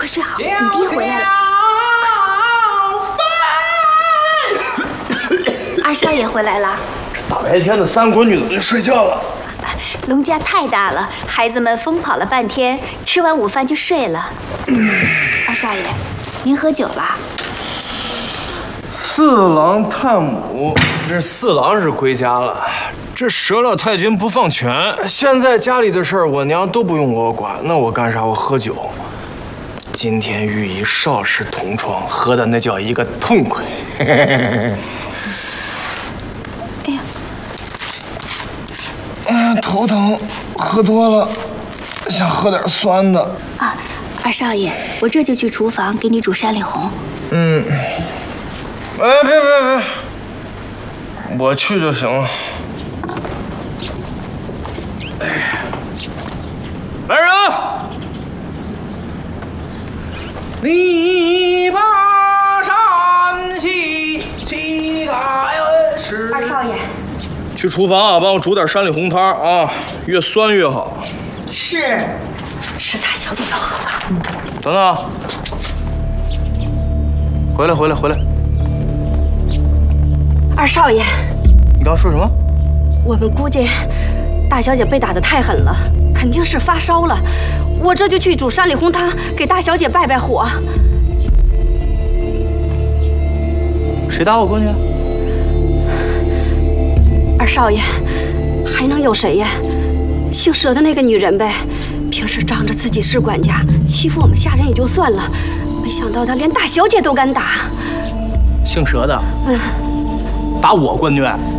快睡好，你弟回来了。二少爷回来了。 大白天的，三闺女怎么就睡觉了？ 龙家太大了，孩子们疯跑了半天，吃完午饭就睡了。二少爷，您喝酒了？ 四郎探母，这四郎是归家了，这佘老太君不放权。现在家里的事儿，我娘都不用我管，那我干啥？我喝酒。今天与一少时同窗，喝的那叫一个痛快。头疼，喝多了，想喝点酸的。 啊，二少爷，我这就去厨房给你煮山里红。 哎，别，我去就行了。来人啊！篱笆山西七大石。 二少爷。 去厨房啊，帮我煮点山里红汤啊，越酸越好。 是大小姐要喝吗？ 等等，回来。 二少爷， 你刚说什么？ 我们估计大小姐被打得太狠了，肯定是发烧了。我这就去煮山里红汤，给大小姐败败火。 谁打我闺女？ 二少爷，还能有谁呀？姓佘的那个女人呗，平时仗着自己是管家，欺负我们下人也就算了，没想到她连大小姐都敢打。 姓佘的，打我闺女？